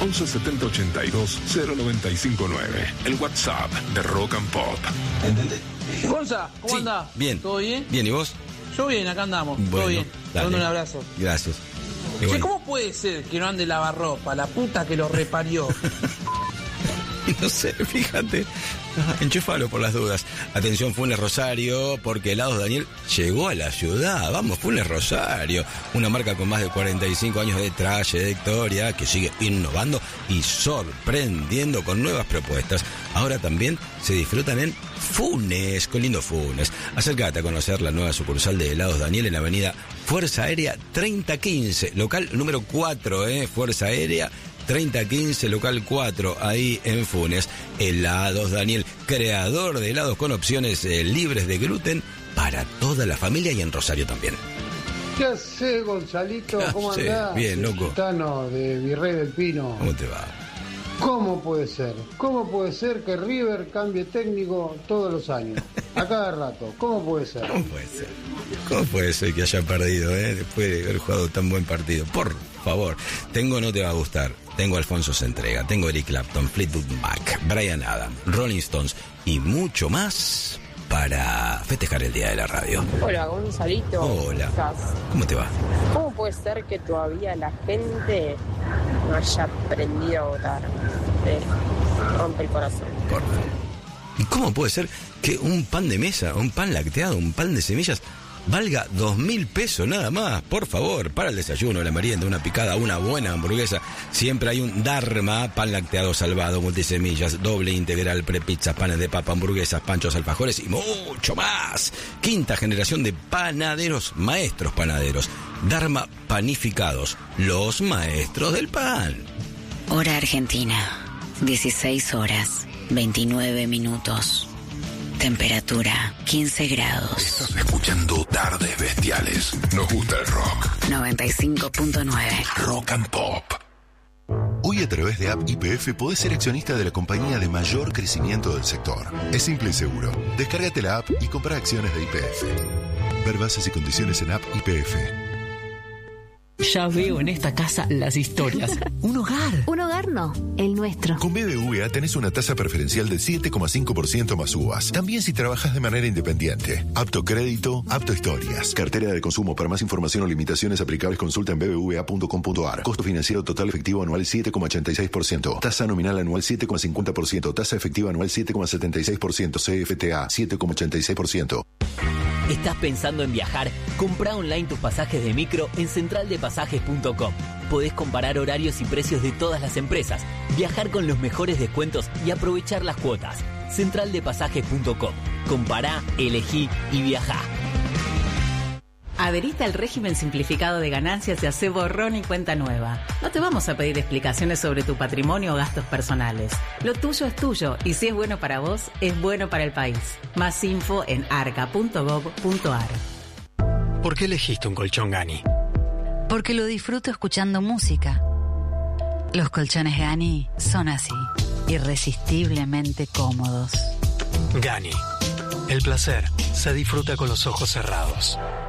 11 70 82 0959. El WhatsApp de Rock and Pop. ¿Entendés? Gonza, ¿cómo andás? Bien. ¿Todo bien? Bien, ¿y vos? Yo bien, acá andamos. Bueno, todo bien. Te dale. mando un abrazo. Gracias. Che, Bueno. ¿cómo puede ser que no ande lavarropa? La puta que lo reparió. No sé, fíjate. Enchúfalo por las dudas. Atención, Funes Rosario, porque Helados Daniel llegó a la ciudad. Vamos, Funes Rosario. Una marca con más de 45 años de trayectoria que sigue innovando y sorprendiendo con nuevas propuestas. Ahora también se disfrutan en Funes, con lindo Funes. Acércate a conocer la nueva sucursal de Helados Daniel en la avenida Fuerza Aérea 3015, local número 4, Fuerza Aérea 3015, local 4, ahí en Funes. Helados Daniel, creador de helados con opciones libres de gluten para toda la familia y en Rosario también. ¿Qué haces, Gonzalito? ¿Cómo Sí, andás? bien, loco. Gitano de Virrey del Pino. ¿Cómo te va? ¿Cómo puede ser? ¿Cómo puede ser que River cambie técnico todos los años? A cada rato. ¿Cómo puede ser? ¿Cómo puede ser? ¿Cómo puede ser que haya perdido, después de haber jugado tan buen partido? Por favor. No te va a gustar. Tengo Alfonso Centrega, tengo Eric Clapton, Fleetwood Mac, Bryan Adams, Rolling Stones y mucho más para festejar el Día de la Radio. Hola, Gonzalito. Hola. ¿Cómo estás? ¿Cómo te va? ¿Cómo puede ser que todavía la gente no haya aprendido a votar? Me rompe el corazón. Corta. ¿Y cómo puede ser que un pan de mesa, un pan lacteado, un pan de semillas valga 2.000 pesos nada más? Por favor, para el desayuno, la merienda, una picada, una buena hamburguesa. Siempre hay un Dharma, pan lacteado salvado, multisemillas, doble integral, prepizzas, panes de papa, hamburguesas, panchos, alfajores y mucho más. Quinta generación de panaderos, maestros panaderos. Dharma Panificados, los maestros del pan. Hora Argentina, 16 horas, 29 minutos. Temperatura 15 grados. Estás escuchando Tardes Bestiales. Nos gusta el rock. 95.9. Rock and Pop. Hoy a través de App YPF podés ser accionista de la compañía de mayor crecimiento del sector. Es simple y seguro. Descárgate la app y compra acciones de YPF. Ver bases y condiciones en App YPF. Ya veo en esta casa las historias. Un hogar. Un hogar no, el nuestro. Con BBVA tenés una tasa preferencial del 7,5% más uvas. También si trabajas de manera independiente. Apto crédito, apto historias. Cartera de consumo. Para más información o limitaciones aplicables consulta en bbva.com.ar. Costo financiero total efectivo anual 7,86%. Tasa nominal anual 7,50%. Tasa efectiva anual 7,76%. CFTA 7,86%. ¿Estás pensando en viajar? Comprá online tus pasajes de micro en centraldepasajes.com. Podés comparar horarios y precios de todas las empresas, viajar con los mejores descuentos y aprovechar las cuotas. Centraldepasajes.com. Compará, elegí y viajá. Habilita el régimen simplificado de ganancias y hace borrón y cuenta nueva. No te vamos a pedir explicaciones sobre tu patrimonio o gastos personales. Lo tuyo es tuyo y si es bueno para vos, es bueno para el país. Más info en arca.gov.ar. ¿Por qué elegiste un colchón Gani? Porque lo disfruto escuchando música. Los colchones Gani son así, irresistiblemente cómodos. Gani. El placer se disfruta con los ojos cerrados.